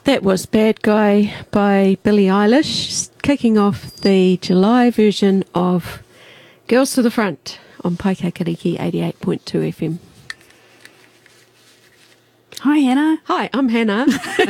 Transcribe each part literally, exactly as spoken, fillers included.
That was Bad Guy by Billie Eilish, kicking off the July version of Girls to the Front on Paikakariki eighty-eight point two F M. Hi, Hannah. Hi, I'm Hannah.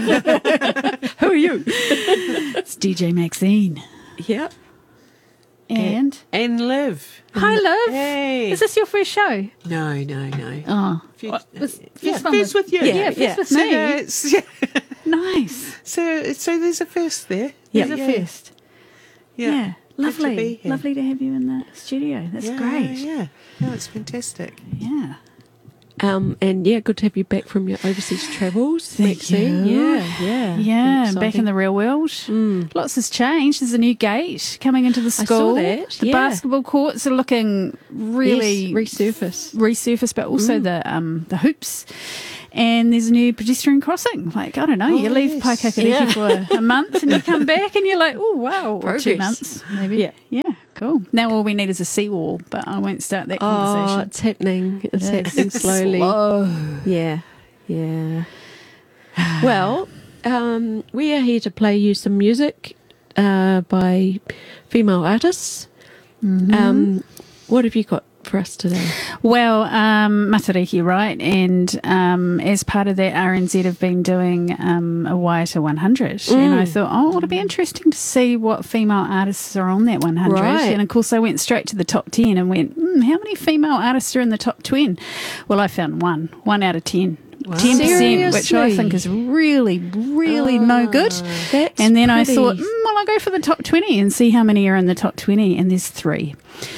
Who are you? It's D J Maxine. Yep. And? And Liv. Hi, Liv. Hey. Is this your first show? No, no, no. Oh. Few- What, was, yeah, first one first was- with you. Yeah, Yeah, first yeah. with So, me. uh, it's- yeah. Nice. so, so there's a first there. There's yeah, a yeah. first. Yeah. Yeah. Good to Lovely. be here. Lovely to have you in the studio. That's yeah, great. Yeah. No, it's fantastic. Yeah. Um, and yeah, good to have you back from your overseas travels, Thank Maxine. you. Yeah, yeah. Yeah, Exciting. back in the real world. Mm. Lots has changed. There's a new gate coming into the I school. saw that, The yeah. basketball courts are looking really Yes, resurface. resurfaced, but also Mm. the um the hoops. And there's a new pedestrian crossing. Like, I don't know, you Oh, leave yes. Paikakariki Yeah. for a month and you come back and you're like, oh, wow. Or two Progress. months, maybe. Yeah. Yeah, cool. Now all we need is a seawall, but I won't start that Oh, conversation. it's happening. It's It is. happening slowly. Slow. Yeah, yeah. Well, um, we are here to play you some music uh, by female artists. Mhm. Um, what have you got for us today? Well, um, Matariki, right? And um, as part of that, R N Z have been doing um, a Waiata one hundred. And I Mm. thought, oh, it'll be interesting to see what female artists are on that one hundred. Right. And of course, I went straight to the top ten and went, hmm, how many female artists are in the top ten? Well, I found one, one out of ten. Wow. ten percent, which I Seriously? think is really, really no good. That's And then I pretty- thought, mm, well, I'll go for the top twenty and see how many are in the top twenty. And there's three.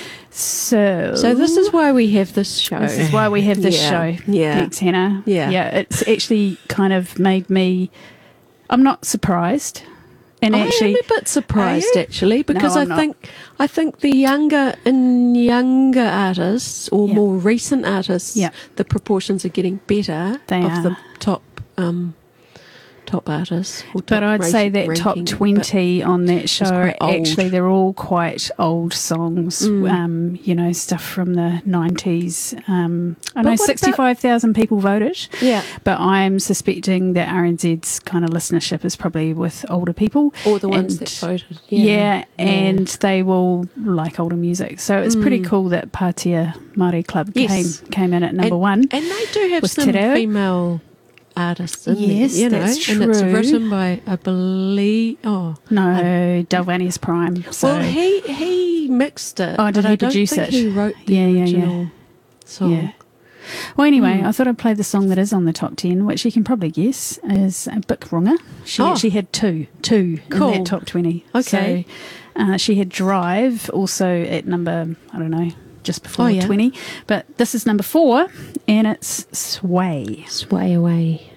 So, So this is why we have this show. this is why we have this Yeah. show. Yeah. Thanks, Hannah. Yeah. Yeah, it's actually kind of made me, I'm not surprised. And I actually, am a bit surprised Are you? actually because No, I I'm not. think I think the younger and younger artists or Yeah. more recent artists, Yeah. the proportions are getting better They of are. the top um, top artists. Or but top I'd say rank- that top ranking, twenty on that show, quite old. actually, they're all quite old songs. Mm. Um, you know, stuff from the nineties. Um, I But know what about- sixty-five thousand people voted. But, yeah, But I'm suspecting that R N Z's kind of listenership is probably with older people. or the ones And- that voted. Yeah, and they will like older music. So it's pretty Mm. cool that Pātea Māori Club Yes. came came in at number and, one. and they do have with some Te Reo. female artists in Yes, there, you know, that's and it's true. written by I believe. Oh, No, Dalvanius Prime. So well, he he mixed it. Oh, did but he I don't produce think it? He wrote the Yeah, yeah, yeah. original song. yeah. Well, anyway, Mm. I thought I'd play the song that is on the top ten, which you can probably guess is a Bic Runga. She Oh. actually had two, two Cool. in that top twenty. Okay. So uh, she had Drive also at number, I don't know, just before Oh, yeah. twenty. But this is number four, and it's Sway. Sway away.